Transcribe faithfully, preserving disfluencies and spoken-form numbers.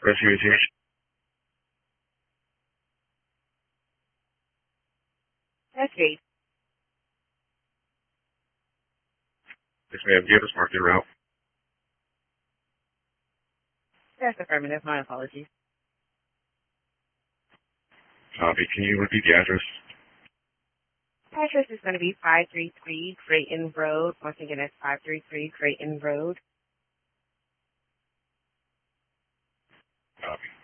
Rescue aviation. That's great. Yes, ma'am. Do you have a market route? That's affirmative. My apologies. Copy. Can you repeat the address? Address is going to be five three three Creighton Road. Once again, that's five three three Creighton Road. Copy.